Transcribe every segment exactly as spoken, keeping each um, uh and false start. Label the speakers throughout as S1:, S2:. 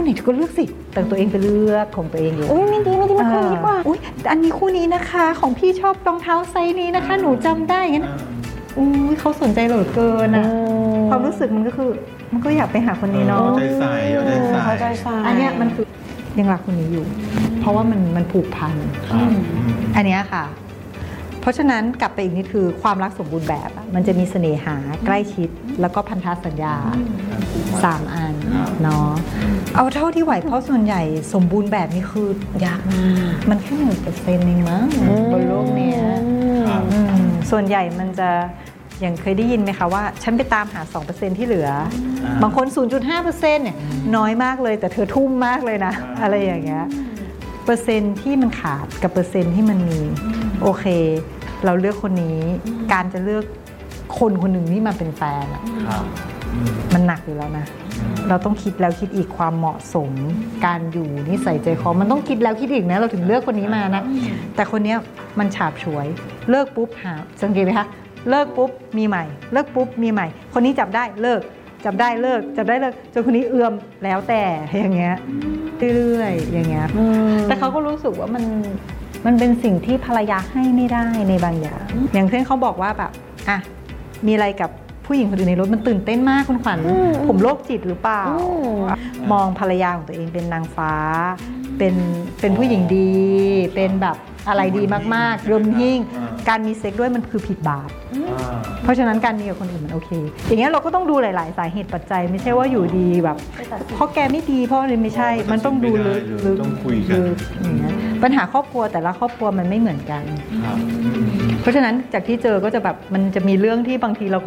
S1: ไหนก็เลือกสิแต่ตัวเองไปเลือกของตัวเองอยู่
S2: อุ้ยไม่ดีไม่ดีมาคุยดีกว่า
S1: อุ้ยอันนี้คู่นี้นะคะของพี่ชอบรองเท้าไซส์นี้นะคะหนูจำได้งั้นอุ้ยเขาสนใจเหลือเกินอะความรู้สึกมันก็คือมันก็อยากไปหาคนนี้เนาะ
S3: เอาใจใส่เอาใจใส่
S2: เอาใจใส่
S1: อันเนี้ยมันคือยังรักคนนี้อยู่เพราะว่ามันมันผูกพันอันเนี้ยค่ะเพราะฉะนั้นกลับไปอีกนิดคือความรักสมบูรณ์แบบมันจะมีเสน่หาใกล้ชิดแล้วก็พันธสัญญาสามอันเนาะเอาเท่าที่ไหวเพราะส่วนใหญ่สมบูรณ์แบบนี่คือยากมากมันแค่หนึ่งเปอร์เซ็นต์เองมั้งบนโลกเนี้ยส่วนใหญ่มันจะอย่างเคยได้ยินไหมคะว่าฉันไปตามหา สองเปอร์เซ็นต์ ที่เหลือบางคน ศูนย์จุดห้าเปอร์เซ็นต์ เนี่ยน้อยมากเลยแต่เธอทุ่มมากเลยนะอะไรอย่างเงี้ยเปอร์เซ็นต์ที่มันขาดกับเปอร์เซ็นต์ที่มันมีโอเคเราเลือกคนนี้การจะเลือกคนคนหนึ่งที่มาเป็นแฟนอะมันหนักอยู่แล้วนะเราต้องคิดแล้วคิดอีกความเหมาะสมการอยู่นิสัยใจคอมันต้องคิดแล้วคิดอีกนะเราถึงเลือกคนนี้มานะแต่คนนี้มันฉาบฉวยเลิกปุ๊บหาสังเกตไหมคะเลิกปุ๊บมีใหม่เลิกปุ๊บมีใหม่คนนี้จับได้เลิกจับได้เลิกจับได้เลิกจนคนนี้เอื่อมแล้วแต่อย่างเงี้ยเรื่อยๆอย่างเงี้ยแต่เขาก็รู้สึกว่ามันมันเป็นสิ่งที่ภรรยาให้ไม่ได้ในบางอย่างอย่างเช่นเขาบอกว่าแบบอ่ะมีอะไรกับผู้หญิงคนอื่นในรถมันตื่นเต้นมากคุณขวัญผมโรคจิตหรือเปล่ามองภรรยาของตัวเองเป็นนางฟ้าเป็นเป็นผู้หญิงดีเป็นแบบอะไรดีมากๆรวมยิ่งการมีเซ็กด้วยมันคือผิดบาปเพราะฉะนั้นการมีกับคนอื่นมันโอเคอย่างเงี้ยเราก็ต้องดูหลายๆสาเหตุปัจจัยไม่ใช่ว่าอยู่ดีแบบเพราะแกไม่ดีเพราะอะไรไม่ใช่มันต้องดูลึกลึก
S3: ต้องคุยกัน
S1: อย่างเงี้ยปัญหาครอบครัวแต่ละครอบครัวมันไม่เหมือนกันเพราะฉะนั้นจากที่เจอก็จะแบบมันจะมีเรื่องที่บางทีเราก็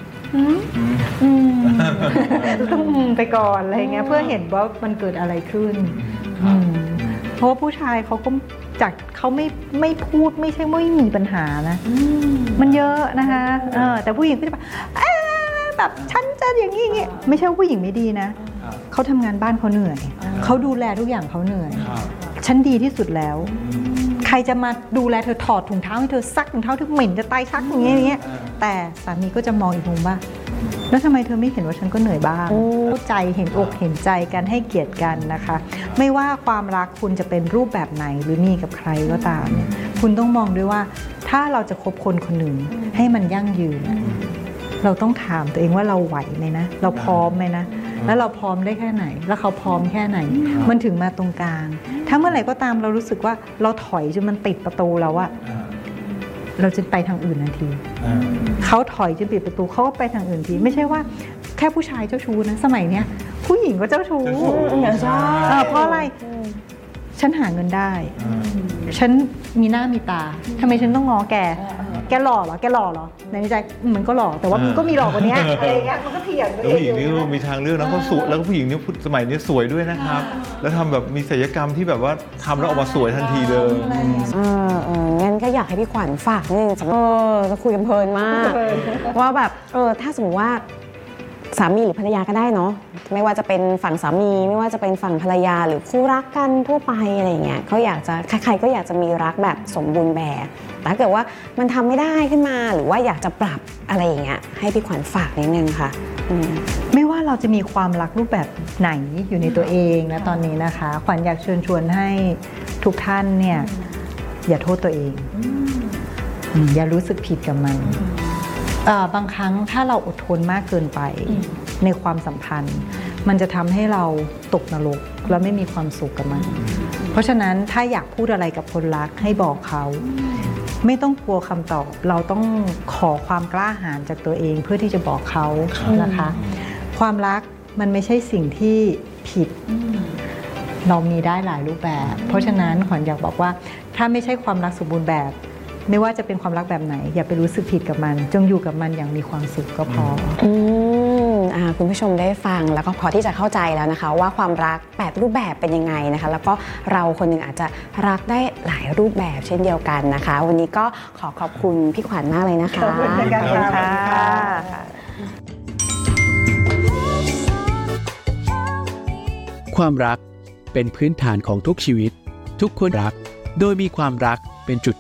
S1: ต้องไปก่อนอะไรเงี้ยเพื่อเห็นว่ามันเกิดอะไรขึ้นเพราะว่าผู้ชายเขาก็จากเขาไม่ไม่พูดไม่ใช่ไม่มีปัญหานะมันเยอะนะคะเออแต่ผู้หญิงก็จะแบบแบบฉันจะอย่างนี้อย่างนี้ไม่ใช่ว่าผู้หญิงไม่ดีนะเขาทำงานบ้านเขาเหนื่อยเขาดูแลทุกอย่างเขาเหนื่อยฉันดีที่สุดแล้วใครจะมาดูแลเธอถอดถุงเท้าให้เธอซักถุงเท้าที่เหม็นจะตายชักอย่างเงี้ยอย่างเงี้ยแต่สามีก็จะมองอีกมุมว่าแล้วทำไมเธอไม่เห็นว่าฉันก็เหนื่อยบ้างเข้าใจเห็นอกเห็นใจกันให้เกียรติกันนะคะไม่ว่าความรักคุณจะเป็นรูปแบบไหนหรือมีกับใครก็ตามเนี่ยคุณต้องมองด้วยว่าถ้าเราจะคบคนคนหนึ่งให้มันยั่งยืนเราต้องถามตัวเองว่าเราไหวไหมนะเราพร้อมไหมนะแล้วเราพร้อมได้แค่ไหนแล้วเขาพร้อมแค่ไหนมันถึงมาตรงกลางถ้าเมื่อไหร่ก็ตามเรารู้สึกว่าเราถอยจนมันติดประตูแล้วอะเราจะไปทางอื่นทันทีเขาถอยจนปิดประตูเขาก็ไปทางอื่นทีไม่ใช่ว่าแค่ผู้ชายเจ้าชู้นะสมัยเนี้ยผู้หญิงก็เจ้าชู้ใช่เพราะอะไรฉันหาเงินได้ฉันมีหน้ามีตาทำไมฉันต้องง้อแกแกหล่อเหรอแกหล่อเหรอในใจมันก็หล่อแต่ว่ามันก็มีหล่อกว่านี้อะไรเงี้ยมันก็เถียงตัวเอง
S3: ผู้หญิงนี่มีทางเลือกนะเขาสวยแล้วก็ผู้หญิงนี่สมัยนี้สวยด้วยนะครับแล้วทำแบบมีศัลยกรรมที่แบบว่าทำแล้วออกมาสวยทันทีเลย
S2: เออเอองั้นก็อยากให้พี่ขวัญฝากนิดนึงเออจะคุยกันเพลินมากว่าแบบเออถ้าสมมติว่าสามีหรือภรรยาก็ได้เนาะไม่ว่าจะเป็นฝั่งสามีไม่ว่าจะเป็นฝั่งภรรยาหรือคู่รักกันทั่วไปอะไรเงี้ยเขาอยากจะใครๆก็อยากจะมีรักแบบสมบูรณ์แบบแต่ถ้าเกิดว่ามันทำไม่ได้ขึ้นมาหรือว่าอยากจะปรับอะไรอย่างเงี้ยให้พี่ขวัญฝากนิดนึงค่ะ
S1: ไม่ว่าเราจะมีความรักรูปแบบไหนอยู่ในตัวเองนะตอนนี้นะคะขวัญอยากเชิญชวนให้ทุกท่านเนี่ยอย่าโทษตัวเองอย่ารู้สึกผิดกับมันบางครั้งถ้าเราอดทนมากเกินไปในความสัมพันธ์มันจะทำให้เราตกนรกและไม่มีความสุขกับมันเพราะฉะนั้นถ้าอยากพูดอะไรกับคนรักให้บอกเขาไม่ต้องกลัวคำตอบเราต้องขอความกล้าหาญจากตัวเองเพื่อที่จะบอกเขานะคะความรักมันไม่ใช่สิ่งที่ผิดเรามีได้หลายรูปแบบเพราะฉะนั้นขวัญอยากบอกว่าถ้าไม่ใช่ความรักสมบูรณ์แบบไม่ว่าจะเป็นความรักแบบไหนอย่าไปรู้สึกผิดกับมันจงอยู่กับมันอย่างมีความสุขก็พอ
S2: อืมอ่าคุณผู้ชมได้ฟังแล้วก็พอที่จะเข้าใจแล้วนะคะว่าความรักแปดรูปแบบเป็นยังไงนะคะแล้วก็เราคนหนึ่งอาจจะรักได้หลายรูปแบบเช่นเดียวกันนะคะวันนี้ก็ขอขอบคุณพี่ขวัญมากเลยนะคะ
S1: ขอบคุณค่ะ
S4: ความรักเป็นพื้นฐานของทุกชีวิตทุกคนรักโดยมีความรักเป็นจุด